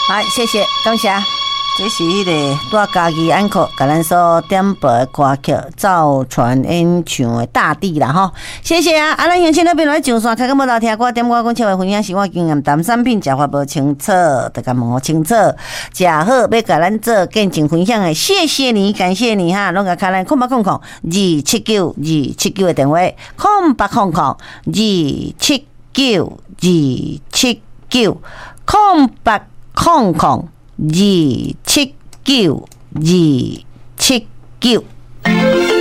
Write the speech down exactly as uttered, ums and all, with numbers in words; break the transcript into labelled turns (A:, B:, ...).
A: 好，谢谢，感谢。这是迄个带家己安可，甲咱所点播的歌曲《造船演唱的大地》啦吼，谢谢啊！啊，咱乡亲那边来上线，开个无头听歌，点歌讲笑话分享生活经验，谈产品食法无清楚，得甲问我清楚，食好要甲咱做见证分享的，谢谢你，感谢你哈！拢甲开咱空八空空二七九二七九的电话，空八空空二七九二七九空八空空。二七九二七九。